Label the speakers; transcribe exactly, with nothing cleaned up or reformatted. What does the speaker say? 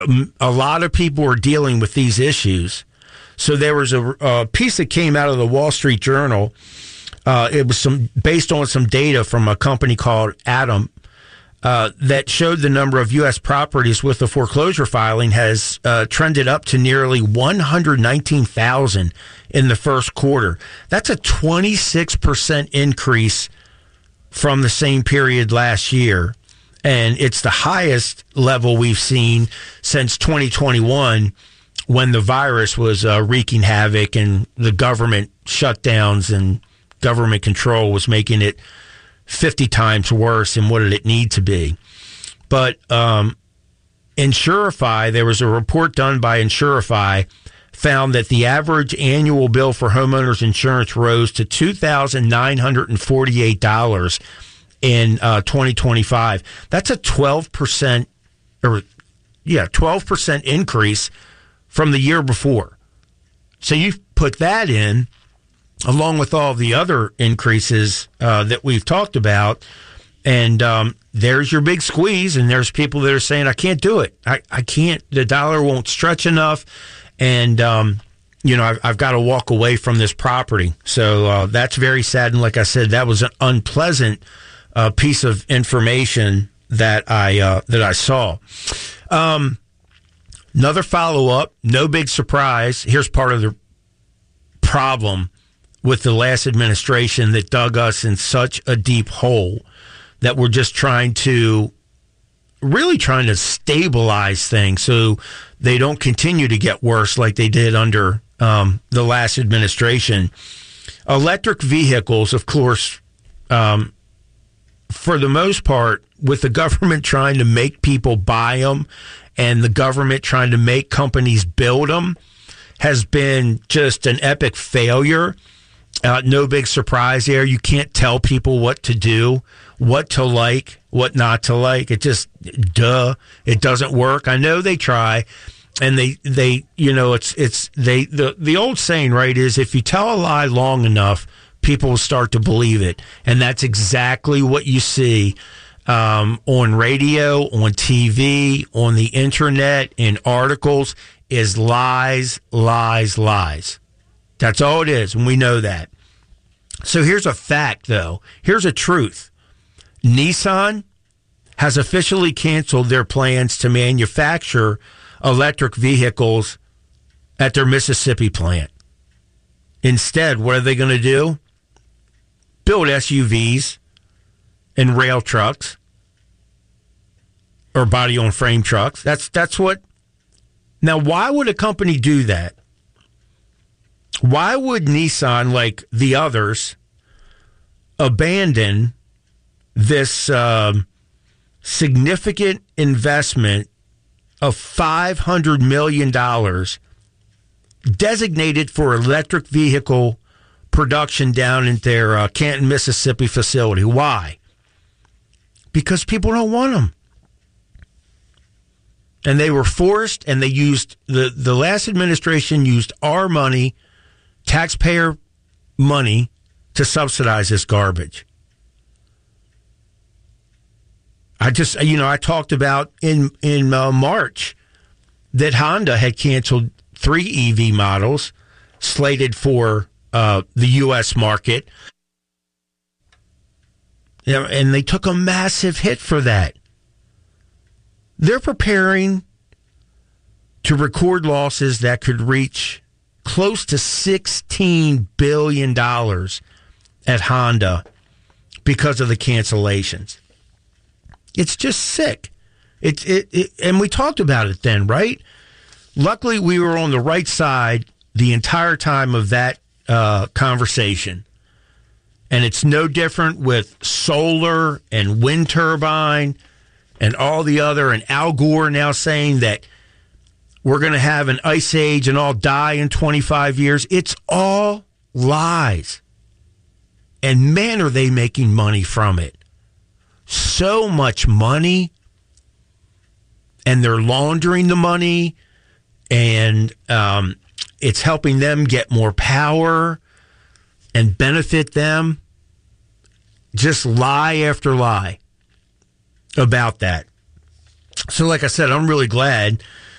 Speaker 1: a lot of people are dealing with these issues. So there was a, a piece that came out of the Wall Street Journal. Uh, it was some based on some data from a company called Atom uh, that showed the number of U S properties with the foreclosure filing has uh, trended up to nearly one hundred nineteen thousand in the first quarter. That's a twenty-six percent increase from the same period last year. And it's the highest level we've seen since twenty twenty-one, when the virus was uh, wreaking havoc and the government shutdowns and government control was making it fifty times worse than what did it need to be. But um, Insurify, there was a report done by Insurify, found that the average annual bill for homeowners insurance rose to two thousand nine hundred forty-eight dollars in uh, twenty twenty-five. That's a twelve percent, or yeah, twelve percent increase from the year before. So you put that in, along with all the other increases uh, that we've talked about, and um, there's your big squeeze, and there's people that are saying, I can't do it. I, I can't, the dollar won't stretch enough, and, um, you know, I've, I've got to walk away from this property. So uh, that's very sad, and like I said, that was an unpleasant uh, piece of information that I, uh, that I saw. Um, another follow-up, no big surprise. Here's part of the problem with the last administration that dug us in such a deep hole that we're just trying to, really trying to stabilize things so they don't continue to get worse like they did under um, the last administration. Electric vehicles, of course, um, for the most part, with the government trying to make people buy them and the government trying to make companies build them, has been just an epic failure. Uh, no big surprise there. You can't tell people what to do, what to like, what not to like. It just, duh, it doesn't work. I know they try, and they, they, you know, it's, it's, they, the, the old saying, right, is if you tell a lie long enough, people will start to believe it. And that's exactly what you see um, on radio, on T V, on the internet, in articles, is lies, lies, lies. That's all it is, and we know that. So here's a fact, though. Here's a truth. Nissan has officially canceled their plans to manufacture electric vehicles at their Mississippi plant. Instead, what are they going to do? Build S U Vs and rail trucks or body-on-frame trucks. That's that's what. Now, why would a company do that? Why would Nissan, like the others, abandon this um, significant investment of five hundred million dollars designated for electric vehicle production down in their uh, Canton, Mississippi facility? Why? Because people don't want them. And they were forced, and they used, the, the last administration used our money, taxpayer money, to subsidize this garbage. I just, you know, I talked about in, in uh, March that Honda had canceled three E V models slated for uh, the U S market. You know, and they took a massive hit for that. They're preparing to record losses that could reach close to sixteen billion dollars at Honda because of the cancellations. It's just sick. It, it, it, and we talked about it then, right? Luckily, we were on the right side the entire time of that uh, conversation. And it's no different with solar and wind turbine and all the other, and Al Gore now saying that we're going to have an ice age and all die in twenty-five years. It's all lies. And man, are they making money from it. So much money. And they're laundering the money. And um, it's helping them get more power and benefit them. Just lie after lie about that. So like I said, I'm really glad